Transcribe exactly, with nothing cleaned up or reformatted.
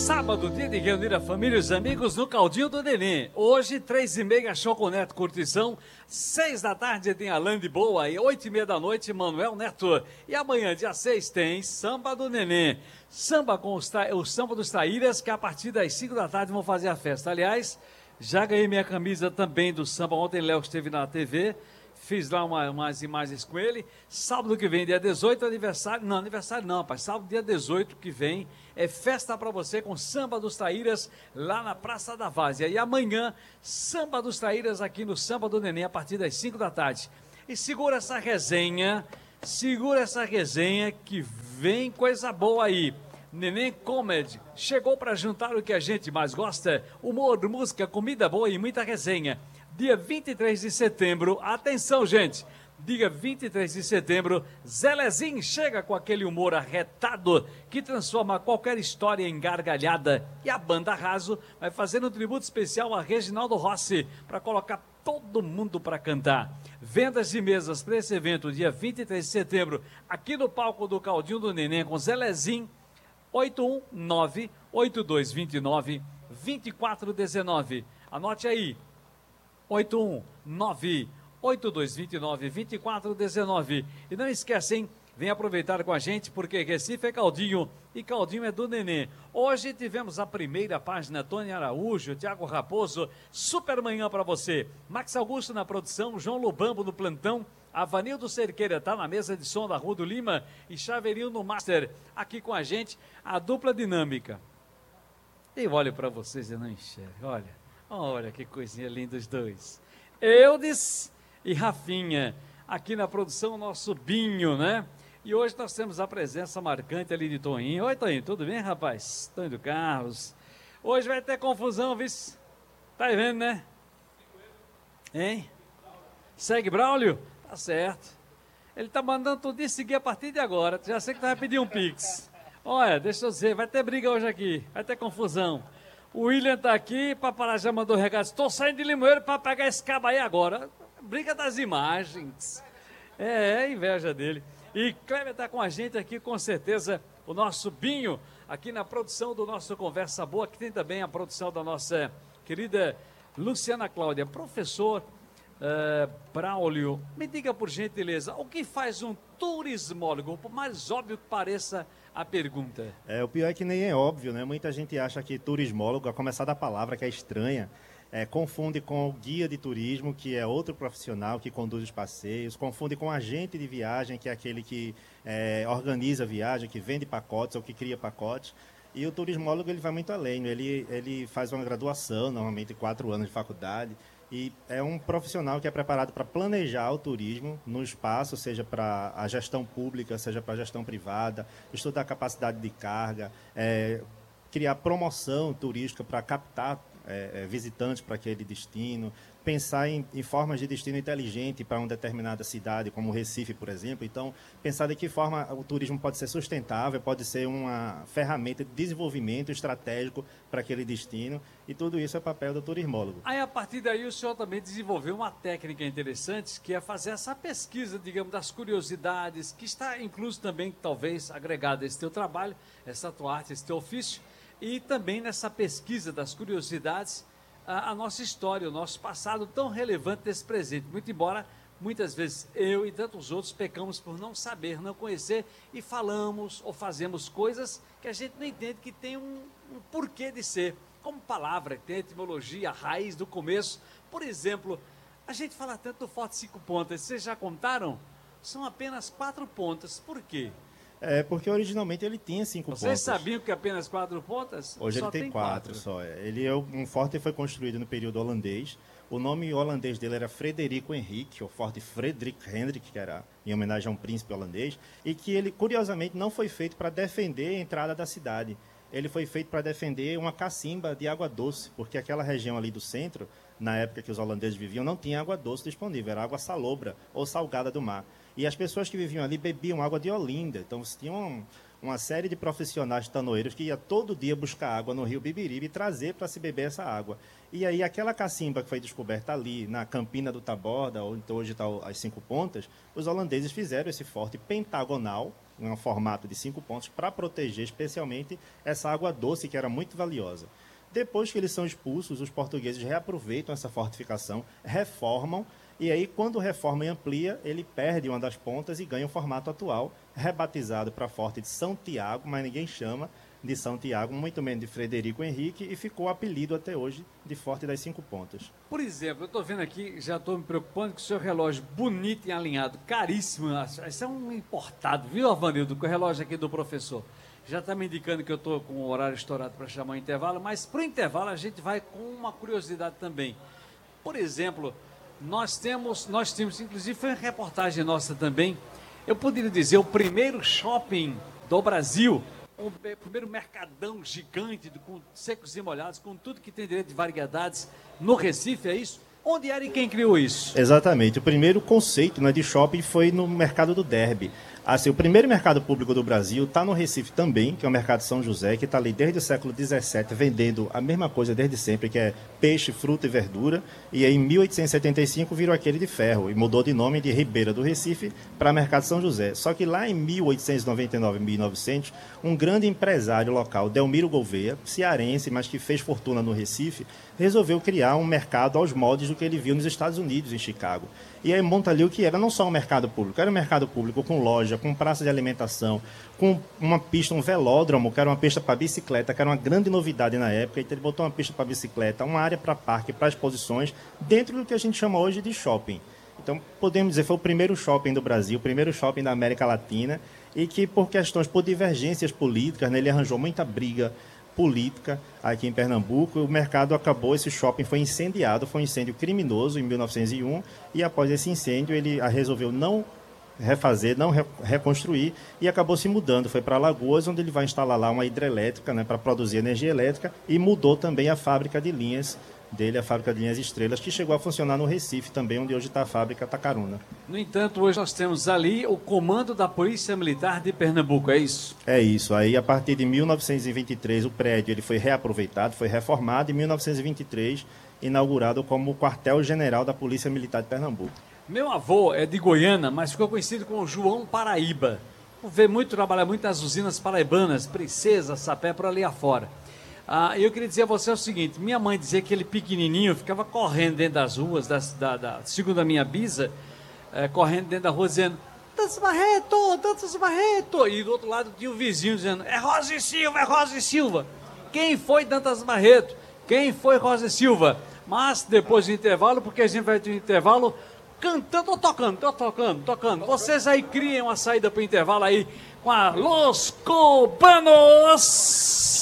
Sábado, dia de reunir a família e os amigos no Caldinho do Neném. Hoje, três e meia, show com Neto Curtição. Seis da tarde tem Alain de Boa e oito e meia da noite, Manuel Neto. E amanhã, dia seis, tem Samba do Neném. Samba com os, o Samba dos Taíras, que a partir das cinco da tarde vão fazer a festa. Aliás, já ganhei minha camisa também do samba. Ontem Léo esteve na T V. Fiz lá uma, umas imagens com ele. Sábado que vem, dia dezoito, aniversário. Não, aniversário não, rapaz. Sábado, dia dezoito que vem, é festa pra você com Samba dos Taíras, lá na Praça da Várzea. E amanhã, Samba dos Taíras aqui no Samba do Neném, a partir das cinco da tarde. E segura essa resenha, segura essa resenha que vem coisa boa aí. Neném Comedy chegou para juntar o que a gente mais gosta: humor, música, comida boa e muita resenha. Dia vinte e três de setembro, atenção, gente, dia vinte e três de setembro, Zelezinho chega com aquele humor arretado que transforma qualquer história em gargalhada. E a banda Raso vai fazer um tributo especial a Reginaldo Rossi para colocar todo mundo para cantar. Vendas de mesas para esse evento, dia vinte e três de setembro, aqui no palco do Caldinho do Neném com Zelezinho. oito um nove, oito dois dois nove, dois quatro um nove. Anote aí. oito um nove, oito dois dois nove, dois quatro um nove. E não esquecem, vem aproveitar com a gente, porque Recife é Caldinho e Caldinho é do Nenê. Hoje tivemos a primeira página, Tony Araújo, Tiago Raposo, super manhã para você. Max Augusto na produção, João Lubambo no plantão, Avanildo Cerqueira está na mesa de som da Rua do Lima e Chaveirinho no Master. Aqui com a gente, a dupla dinâmica. Eu olho para vocês e não enxergo, olha. Olha que coisinha linda os dois. Eudes e Rafinha, aqui na produção, nosso Binho, né? E hoje nós temos a presença marcante ali de Toninho. Oi, Toninho, tudo bem, rapaz? Toninho do Carlos. Hoje vai ter confusão, viu? Tá vendo, né? Hein? Segue Braulio? Tá certo. Ele tá mandando tudo isso seguir a partir de agora. Já sei que tu vai pedir um pix. Olha, deixa eu dizer, vai ter briga hoje aqui. Vai ter confusão. O William tá aqui, Papará já mandou recado. Estou saindo de Limoeiro para pegar esse cabo aí agora. Briga das imagens. É, é inveja dele. E Kleber tá com a gente aqui, com certeza, o nosso Binho, aqui na produção do nosso Conversa Boa, que tem também a produção da nossa querida Luciana Cláudia. Professor uh, Braulio, me diga por gentileza, o que faz um turismólogo? Por mais óbvio que pareça a pergunta. É, o pior é que nem é óbvio, né? Muita gente acha que turismólogo, a começar da palavra, que é estranha, é, confunde com o guia de turismo, que é outro profissional que conduz os passeios, confunde com agente de viagem, que é aquele que é, organiza a viagem, que vende pacotes ou que cria pacotes. E o turismólogo, ele vai muito além, ele, ele faz uma graduação, normalmente quatro anos de faculdade, e é um profissional que é preparado para planejar o turismo no espaço, seja para a gestão pública, seja para a gestão privada, estudar a capacidade de carga, é, criar promoção turística para captar é, visitantes para aquele destino, pensar em, em formas de destino inteligente para uma determinada cidade, como Recife, por exemplo. Então, pensar de que forma o turismo pode ser sustentável, pode ser uma ferramenta de desenvolvimento estratégico para aquele destino, e tudo isso é papel do turismólogo. Aí, a partir daí, o senhor também desenvolveu uma técnica interessante, que é fazer essa pesquisa, digamos, das curiosidades, que está incluso também, talvez, agregado a esse teu trabalho, essa tua arte, esse teu ofício, e também nessa pesquisa das curiosidades, a, a nossa história, o nosso passado tão relevante desse presente. Muito embora, muitas vezes, eu e tantos outros pecamos por não saber, não conhecer, e falamos ou fazemos coisas que a gente não entende que tem um, um porquê de ser. Como palavra, que tem etimologia, a raiz do começo. Por exemplo, a gente fala tanto do Forte Cinco Pontas, vocês já contaram? São apenas quatro pontas, por quê? É, porque originalmente ele tinha cinco Vocês pontas. Vocês sabiam que apenas quatro pontas? Hoje só ele tem, tem quatro, quatro só. Ele é um forte que foi construído no período holandês. O nome holandês dele era Frederico Henrique, ou Forte Frederik Hendrik, que era em homenagem a um príncipe holandês, e que ele, curiosamente, não foi feito para defender a entrada da cidade. Ele foi feito para defender uma cacimba de água doce, porque aquela região ali do centro, na época que os holandeses viviam, não tinha água doce disponível, era água salobra ou salgada do mar. E as pessoas que viviam ali bebiam água de Olinda. Então, você tinha um, uma série de profissionais tanoeiros que ia todo dia buscar água no rio Bibiribe e trazer para se beber essa água. E aí, aquela cacimba que foi descoberta ali, na Campina do Taborda, onde hoje está as Cinco Pontas, os holandeses fizeram esse forte pentagonal, um formato de cinco pontos para proteger especialmente essa água doce que era muito valiosa. Depois que eles são expulsos, os portugueses reaproveitam essa fortificação, reformam, e aí quando reforma e amplia, ele perde uma das pontas e ganha o formato atual, rebatizado para Forte de São Tiago, mas ninguém chama de São Tiago, muito menos de Frederico Henrique, e ficou o apelido até hoje de Forte das Cinco Pontas. Por exemplo, eu estou vendo aqui, já estou me preocupando com o seu relógio bonito e alinhado, caríssimo, isso é um importado, viu, Avanildo, com o relógio aqui do professor. Já está me indicando que eu estou com o horário estourado para chamar o intervalo, mas para o intervalo a gente vai com uma curiosidade também. Por exemplo, nós temos, nós temos, inclusive foi uma reportagem nossa também, eu poderia dizer o primeiro shopping do Brasil, o primeiro mercadão gigante com secos e molhados, com tudo que tem direito de variedades no Recife, é isso? Onde era e quem criou isso? Exatamente. O primeiro conceito, né, de shopping foi no mercado do Derby. Assim, o primeiro mercado público do Brasil está no Recife também, que é o mercado São José, que está ali desde o século dezessete, vendendo a mesma coisa desde sempre, que é peixe, fruta e verdura. E aí, em mil oitocentos e setenta e cinco, virou aquele de ferro e mudou de nome de Ribeira do Recife para Mercado São José. Só que lá em mil oitocentos e noventa e nove, mil e novecentos, um grande empresário local, Delmiro Gouveia, cearense, mas que fez fortuna no Recife, resolveu criar um mercado aos moldes do que ele viu nos Estados Unidos, em Chicago. E aí monta ali o que era não só um mercado público, era um mercado público com loja, com praça de alimentação, com uma pista, um velódromo, que era uma pista para bicicleta, que era uma grande novidade na época. Então ele botou uma pista para bicicleta, uma área para parque, para exposições, dentro do que a gente chama hoje de shopping. Então podemos dizer, foi o primeiro shopping do Brasil, o primeiro shopping da América Latina, e que por questões, por divergências políticas, né, ele arranjou muita briga política aqui em Pernambuco. O mercado acabou, esse shopping foi incendiado, foi um incêndio criminoso em mil novecentos e um, e após esse incêndio ele resolveu não refazer, não re reconstruir, e acabou se mudando, foi para Alagoas, onde ele vai instalar lá uma hidrelétrica, né, para produzir energia elétrica, e mudou também a fábrica de linhas dele, a fábrica de linhas Estrelas, que chegou a funcionar no Recife também, onde hoje está a fábrica Tacaruna. No entanto, hoje nós temos ali o comando da Polícia Militar de Pernambuco, é isso? É isso. Aí, a partir de mil novecentos e vinte e três, o prédio ele foi reaproveitado, foi reformado, e em mil novecentos e vinte e três, inaugurado como o quartel-general da Polícia Militar de Pernambuco. Meu avô é de Goiânia, mas ficou conhecido como João Paraíba. Vê muito, trabalha muito nas usinas paraibanas, Princesa, Sapé, por ali afora. Ah, eu queria dizer a você o seguinte, minha mãe dizia que ele pequenininho ficava correndo dentro das ruas, das, da, da, segundo a minha bisa, é, correndo dentro da rua dizendo Dantas Barreto, Dantas Barreto, e do outro lado tinha o vizinho dizendo é Rosa e Silva, é Rosa e Silva. Quem foi Dantas Barreto? Quem foi Rosa e Silva? Mas depois do intervalo, porque a gente vai ter um intervalo cantando ou tocando, tô tocando, tocando. Vocês aí criem uma saída para o intervalo aí com a Los Cubanos.